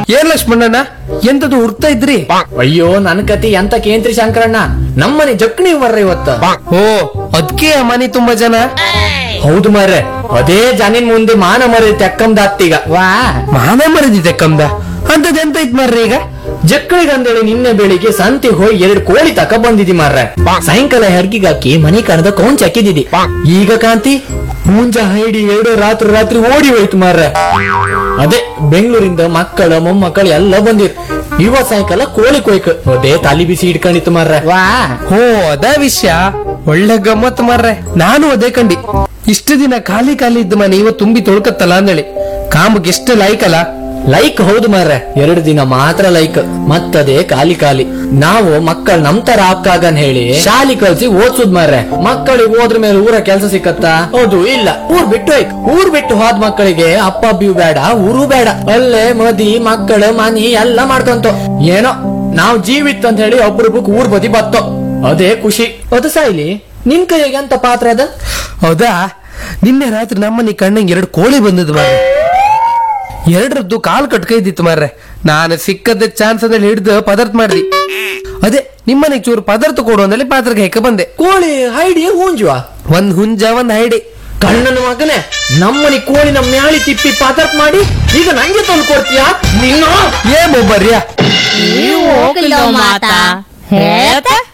ಏನ್ ಲಕ್ಷ್ಮಣ್ಣಣ್ಣ ಎಂತದು ಹುಡ್ತಾ ಇದ್ರಿ? ಅಯ್ಯೋ ನನ್ ಕತಿ ಎಂತ ಕೇಂದ್ರಿ ಶಂಕರಣ್ಣ, ನಮ್ಮನೆ ಜಕ್ಣಿ ಮರ್ರ ಇವತ್ತ. ಓ ಅದ್ಕೆ ಮನೆ ತುಂಬಾ ಜನ. ಹೌದು ಮಾರ್ರೆ, ಅದೇ ಜನಿನ್ ಮುಂದೆ ಮಾನ ಮರಿ ತೆಕ್ಕಂದ ಅತ್ತೀಗ. ವಾ ಮಾನ ಮರದಿದೆ ಕಮ್ದ ಅಂತದ್ ಎಂತ ಇತ್ ಮಾರ್ರಿ ಈಗ? ಜಕ್ಕಳಿಗಂದೇಳಿ ನಿನ್ನೆ ಬೆಳಿಗ್ಗೆ ಸಂತೆ ಹೋಗಿ 2 ಕೋಳಿ ತಕ ಬಂದಿದಿ ಮಾರ್ರೆ. ಸಾಯಂಕಾಲ ಹೆರ್ಗಿಗಾಕಿ ಮನಿ ಕಣದ ಕೌಂಚ್ ಹಾಕಿದಿದಿ. ಈಗ ಕಾಂತಿ ಮುಂಜ ಹೈಡಿ 2 ರಾತ್ರಿ ಓಡಿ ಹೋಯ್ತು ಮಾರ್ರೆ. ಅದೇ ಬೆಂಗಳೂರಿಂದ ಮಕ್ಕಳ ಮೊಮ್ಮಕ್ಕಳು ಎಲ್ಲ ಬಂದಿರ್. ಇವತ್ ಸಾಯಂಕಾಲ ಕೋಳಿ ಕೊಯ್ಕ ಅದೇ ತಲಿ ಬಿಸಿ ಇಟ್ಕೊಂಡಿತ್ತು ಮಾರ್ರೆ. ವಾ ಹೋ ಅದ ವಿಷಯ, ಒಳ್ಳೆ ಗಮ್ಮತ್ ಮಾರ್ರೆ. ನಾನು ಅದೇ ಕಂಡಿ. ಇಷ್ಟು ದಿನ ಖಾಲಿ ಇದ್ದ ಮನೆ ಇವತ್ತು ತುಂಬಿ ತೊಳ್ಕತ್ತಲ್ಲ ಅಂದೇಳಿ ಕಾಂಬಕ್ಕೆ ಎಷ್ಟು ಲೈಕಲ್ಲ. ಲೈಕ್ ಹೌದು ಮಾರ್ರೆ, 2 ದಿನ ಮಾತ್ರ ಲೈಕ್, ಮತ್ತದೇ ಖಾಲಿ. ನಾವು ಮಕ್ಕಳ ನಮ್ ತರ ಹಾಕಾಗನ್ ಹೇಳಿ ಶಾಲಿ ಕಲ್ಸಿ ಓದ್ಸುದ್ ಮಾರ್ರೆ. ಮಕ್ಕಳಿಗೆ ಹೋದ್ರ ಮೇಲೆ ಊರ ಕೆಲ್ಸ ಸಿಕ್ಕತ್ತಾ? ಹೌದು ಇಲ್ಲ. ಊರ್ ಬಿಟ್ಟು ಹೋದ ಮಕ್ಕಳಿಗೆ ಅಪ್ಪ ಅಬ್ಬಿಯೂ ಬೇಡ, ಊರು ಬೇಡ, ಅಲ್ಲೇ ಮದಿ ಮಕ್ಕಳು ಮನಿ ಎಲ್ಲ ಮಾಡ್ಕೊಂತ ಏನೋ ನಾವ್ ಜೀವಿತ್ ಅಂತ ಹೇಳಿ ಒಬ್ರೊಬ್ಬಕ್ ಊರ್ ಬದಿ ಬತ್ತೋ, ಅದೇ ಖುಷಿ. ಅದು ಸಾಯ್ಲಿ, ನಿನ್ ಕೈಗೆ ಅಂತ ಪಾತ್ರ ಅದ? ಹೌದಾ, ನಿನ್ನೆ ರಾತ್ರಿ ನಮ್ಮನೆ ಕಣ್ಣಂಗೆ 2 ಕೋಳಿ ಬಂದದ್ದು ಮಾರ್ರೆ. 2ರದ್ದು ಕಾಲ್ ಕಟ್ಕೈದಿತ್ತು ಮಾರ್ರೆ. ನಾನು ಸಿಕ್ಕದ ಚಾನ್ಸ್ ಅಂದ್ರೆ ಹಿಡ್ದು ಪದಾರ್ಥ ಮಾಡ್ದಿ. ಅದೇ ನಿಮ್ಮನೆಗೆ ಚೂರು ಪದಾರ್ಥ ಕೊಡು ಅಂದಲ್ಲಿ ಪಾತ್ರಕ್ಕೆ ಹೆಕ್ಕ ಬಂದೆ. ಕೋಳಿ ಹೈಡಿ ಹುಂಜುವ? ಒಂದ್ ಹುಂಜ ಒಂದ್ ಹೈಡಿ. ಕಣ್ಣನ ಮಗನೇ, ನಮ್ಮನಿ ಕೋಳಿ ನಮ್ಮ ಮ್ಯಾಳಿ ತಿಪ್ಪಿ ಪಾತರ್ಪ್ ಮಾಡಿ ಈಗ ನಂಗೆ ತಂದು ಕೊಡ್ತೀಯಾ? ನಿನ್ನ ಏ ಮೊಬ್ಬರ್ಯಾ ನೀವು ಹೋಗಿಲ್ಲ ಮಾತಾ ಹೇಳ್ತಾ